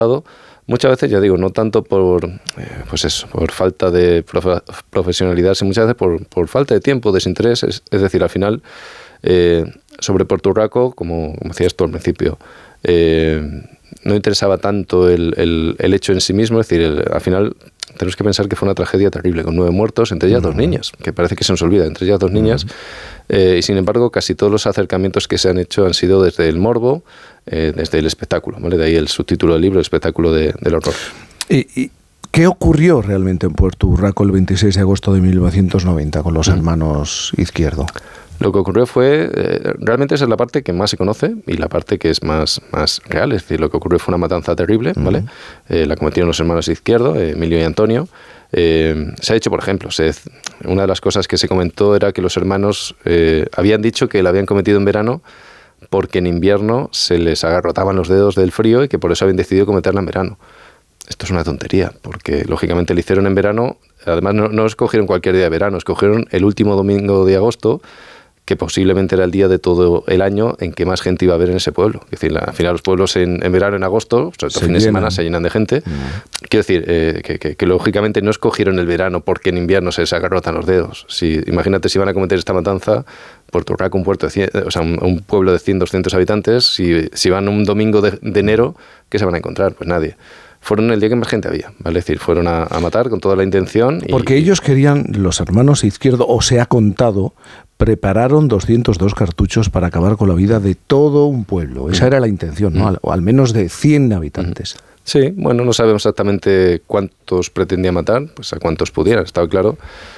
muchas veces, ya digo, no tanto por por falta de profesionalidad, sino muchas veces por falta de tiempo, desinterés. Es decir, al final, sobre Puerto Urraco, como decías tú al principio, no interesaba tanto el hecho en sí mismo. Es decir, al final tenemos que pensar que fue una tragedia terrible, con 9 muertos, entre ellas 2 niñas, que parece que se nos olvida, entre ellas 2 niñas, y sin embargo casi todos los acercamientos que se han hecho han sido desde el morbo, desde el espectáculo, ¿vale? De ahí el subtítulo del libro, el espectáculo del horror. ¿Y qué ocurrió realmente en Puerto Urraco el 26 de agosto de 1990 con los hermanos Izquierdo? Lo que ocurrió fue, realmente esa es la parte que más se conoce y la parte que es más real. Es decir, lo que ocurrió fue una matanza terrible, ¿vale? La cometieron los hermanos Izquierdo, Emilio y Antonio. Se ha dicho, por ejemplo, una de las cosas que se comentó era que los hermanos habían dicho que la habían cometido en verano porque en invierno se les agarrotaban los dedos del frío y que por eso habían decidido cometerla en verano. Esto es una tontería, porque lógicamente lo hicieron en verano. Además, no escogieron cualquier día de verano, escogieron el último domingo de agosto, que posiblemente era el día de todo el año en que más gente iba a ver en ese pueblo. Es decir, al final los pueblos en verano, en agosto, sobre todo fines de semana, se llenan de gente. Quiero decir, que lógicamente no escogieron el verano porque en invierno se les agarrotan los dedos. Imagínate si van a cometer esta matanza, Puerto Urraco, un pueblo de 100, 200 habitantes, si van un domingo de enero, ¿qué se van a encontrar? Pues nadie. Fueron el día que más gente había, ¿vale? Es decir, fueron a matar con toda la intención. Porque ellos querían, los hermanos Izquierdo, o se ha contado, prepararon 202 cartuchos para acabar con la vida de todo un pueblo. Esa era la intención, ¿no? O al menos de 100 habitantes. Sí, bueno, no sabemos exactamente cuántos pretendía matar, pues a cuántos pudieran, estaba claro.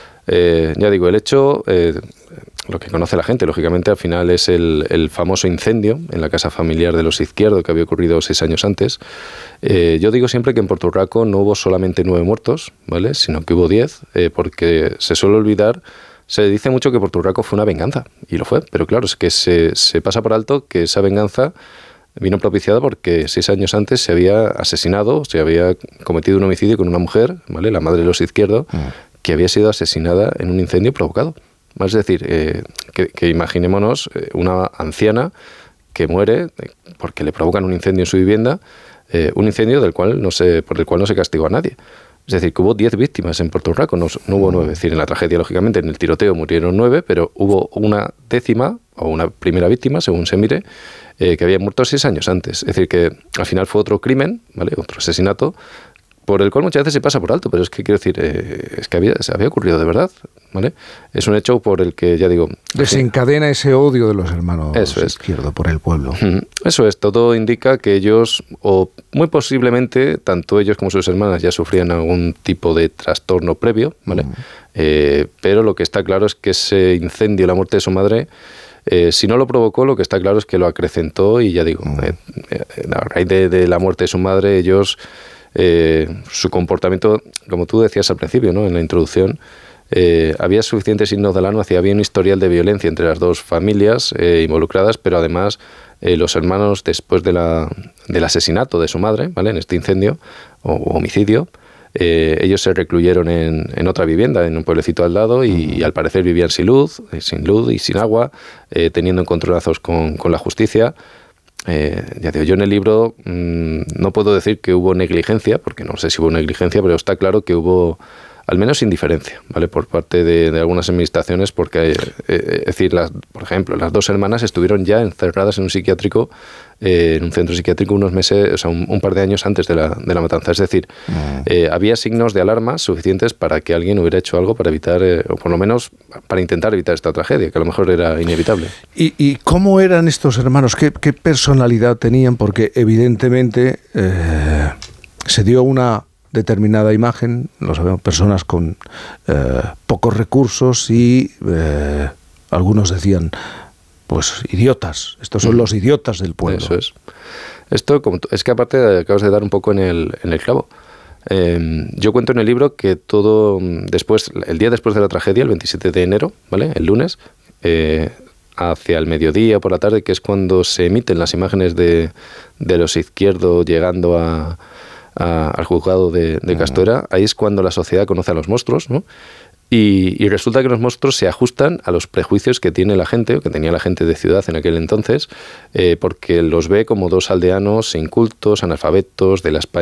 Ya digo, el hecho, lo que conoce la gente, lógicamente, al final es el famoso incendio en la casa familiar de los Izquierdo que había ocurrido 6 años antes. Yo digo siempre que en Puerto Urraco no hubo solamente 9 muertos, ¿vale? Sino que hubo 10, porque se suele olvidar. Se dice mucho que Puerto Urraco fue una venganza, y lo fue, pero claro, es que se pasa por alto que esa venganza vino propiciada porque 6 años antes se había asesinado, se había cometido un homicidio con una mujer, ¿vale? La madre de los Izquierdo, que había sido asesinada en un incendio provocado. Es decir, que imaginémonos una anciana que muere porque le provocan un incendio en su vivienda, un incendio por el cual no se castigó a nadie. Es decir, que hubo 10 víctimas en Puerto Urraco, no hubo 9. Es decir, en la tragedia, lógicamente, en el tiroteo murieron 9, pero hubo una décima o una primera víctima, según se mire, que había muerto 6 años antes. Es decir, que al final fue otro crimen, ¿vale? Otro asesinato, por el cual muchas veces se pasa por alto, pero es que quiero decir, es que había ocurrido de verdad, ¿vale? Es un hecho por el que, ya digo... Desencadena ese odio de los hermanos Izquierdo por el pueblo. Eso es, todo indica que ellos, o muy posiblemente, tanto ellos como sus hermanas ya sufrían algún tipo de trastorno previo, ¿vale? Pero lo que está claro es que ese incendio, la muerte de su madre... si no lo provocó, lo que está claro es que lo acrecentó y ya digo, a raíz de la muerte de su madre, ellos... su comportamiento, como tú decías al principio, ¿no? En la introducción, había suficientes signos de alarma, había un historial de violencia entre las dos familias involucradas, pero además los hermanos, después del asesinato de su madre, ¿vale? En este incendio o homicidio, ellos se recluyeron en otra vivienda, en un pueblecito al lado, y al parecer vivían sin luz y sin agua, teniendo encontronazos con la justicia. Ya digo, yo en el libro no puedo decir que hubo negligencia, porque no sé si hubo negligencia, pero está claro que hubo al menos indiferencia, ¿vale? Por parte de algunas administraciones, porque es decir, por ejemplo, las 2 hermanas estuvieron ya encerradas en un psiquiátrico, en un centro psiquiátrico unos meses, o sea, un par de años antes de la matanza. Es decir, había signos de alarma suficientes para que alguien hubiera hecho algo para evitar, o por lo menos para intentar evitar esta tragedia, que a lo mejor era inevitable. ¿Y cómo eran estos hermanos? ¿Qué personalidad tenían? Porque evidentemente se dio una determinada imagen, lo sabemos, personas con pocos recursos y algunos decían, pues idiotas, estos son los idiotas del pueblo. Eso es. Esto, es que aparte acabas de dar un poco en el clavo. Yo cuento en el libro que todo el día después de la tragedia, el 27 de enero, ¿vale? El lunes, hacia el mediodía, por la tarde, que es cuando se emiten las imágenes de los Izquierdo llegando al juzgado de Castuera, ahí es cuando la sociedad conoce a los monstruos, ¿no? Y resulta que los monstruos se ajustan a los prejuicios que tiene la gente, o que tenía la gente de ciudad en aquel entonces, porque los ve como dos aldeanos incultos, analfabetos, de la España